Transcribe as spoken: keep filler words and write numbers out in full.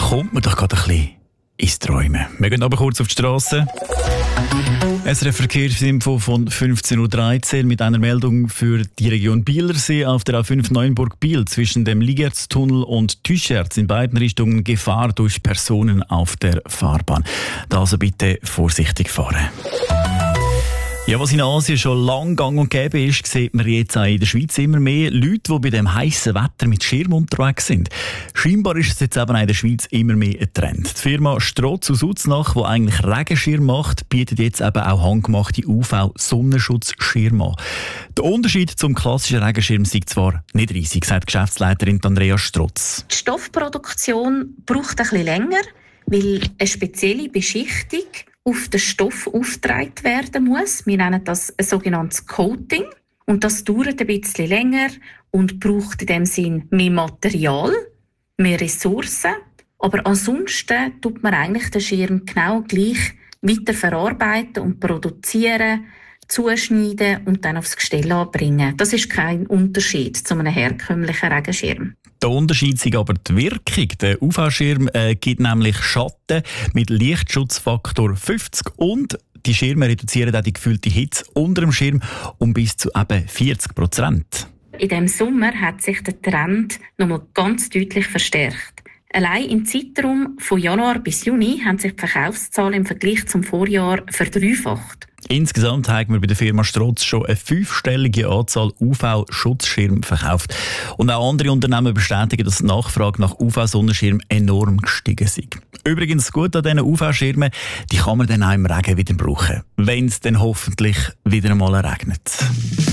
kommt man doch gerade ein bisschen ins Träumen. Wir gehen aber kurz auf die Straße. S R F-Verkehrsinfo von fünfzehn Uhr dreizehn mit einer Meldung für die Region Bielersee auf der A fünf Neuenburg-Biel zwischen dem Ligertstunnel und Tüscherz in beiden Richtungen Gefahr durch Personen auf der Fahrbahn. Da also bitte vorsichtig fahren. Ja, was in Asien schon lang gang und gäbe ist, sieht man jetzt auch in der Schweiz immer mehr Leute, die bei dem heissen Wetter mit Schirm unterwegs sind. Scheinbar ist es jetzt eben auch in der Schweiz immer mehr ein Trend. Die Firma Strotz aus Uznach, die eigentlich Regenschirm macht, bietet jetzt eben auch handgemachte U V-Sonnenschutzschirme an. Der Unterschied zum klassischen Regenschirm sei zwar nicht riesig, sagt Geschäftsleiterin Andrea Strotz. Die Stoffproduktion braucht ein bisschen länger, weil eine spezielle Beschichtung auf den Stoff aufgetragen werden muss. Wir nennen das ein sogenanntes Coating. Und das dauert ein bisschen länger und braucht in dem Sinn mehr Material, mehr Ressourcen. Aber ansonsten tut man eigentlich den Schirm genau gleich weiter verarbeiten und produzieren, zuschneiden und dann aufs Gestell anbringen. Das ist kein Unterschied zu einem herkömmlichen Regenschirm. Der Unterschied ist aber die Wirkung. Der U V-Schirm äh, gibt nämlich Schatten mit Lichtschutzfaktor fünfzig und die Schirme reduzieren auch die gefühlte Hitze unter dem Schirm um bis zu eben vierzig Prozent. In diesem Sommer hat sich der Trend nochmal ganz deutlich verstärkt. Allein im Zeitraum von Januar bis Juni haben sich die Verkaufszahlen im Vergleich zum Vorjahr verdreifacht. Insgesamt haben wir bei der Firma Strotz schon eine fünfstellige Anzahl U V-Schutzschirme verkauft. Und auch andere Unternehmen bestätigen, dass die Nachfrage nach U V-Sonnenschirmen enorm gestiegen ist. Übrigens gut an diesen U V-Schirmen, die kann man dann auch im Regen wieder brauchen, wenn es dann hoffentlich wieder einmal regnet.